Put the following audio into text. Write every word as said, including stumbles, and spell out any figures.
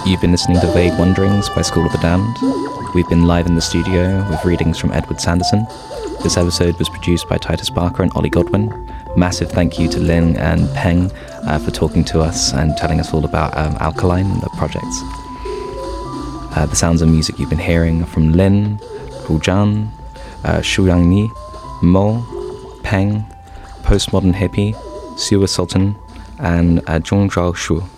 You've been listening to Vague Wanderings by School of the Damned. We've been live in the studio with readings from Edward Sanderson. This episode was produced by Titus Barker and Ollie Godwin. Massive thank you to Lynn and Peng uh, for talking to us and telling us all about um, Alkaline and the projects. Uh, the sounds and music you've been hearing are from Lynn, Rujan, uh, Shuyang Ni, Mo, Peng, Postmodern Hippie, Siwa Sultan, and uh, Zhong Zhao Shu.